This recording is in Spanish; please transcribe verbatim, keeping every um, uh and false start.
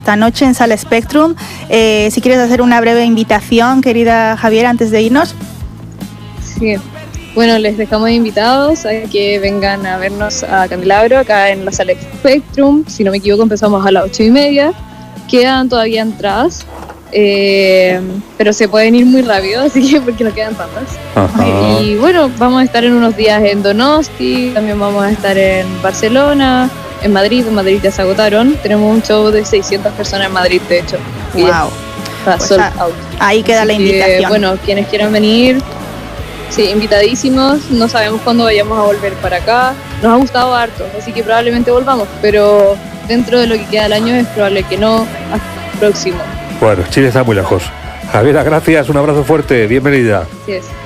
esta noche en Sala Spectrum. Eh, si quieres hacer una breve invitación, querida Javiera, antes de irnos. Sí, bueno, les dejamos invitados a que vengan a vernos a Candelabro, acá en la Sala Spectrum. Si no me equivoco, empezamos a las ocho y media. Quedan todavía entradas, eh, pero se pueden ir muy rápido, así que porque no quedan tantas. Ajá. Y bueno, vamos a estar en unos días en Donosti, también vamos a estar en Barcelona, en Madrid. En Madrid ya se agotaron. Tenemos un show de seiscientas personas en Madrid, de hecho. Wow. Está pues sold out. Ahí queda así la invitación. Que, bueno, quienes quieran venir, sí, invitadísimos. No sabemos cuándo vayamos a volver para acá. Nos ha gustado harto, así que probablemente volvamos, pero dentro de lo que queda del año es probable que no. Hasta el próximo. Bueno, Chile está muy lejos. Javiera, gracias, un abrazo fuerte, bienvenida. Así es.